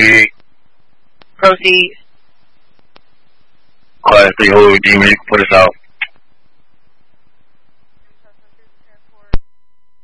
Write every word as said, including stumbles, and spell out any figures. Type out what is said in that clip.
Proceed. Proceed. Class three Hood Demon, you can put us out.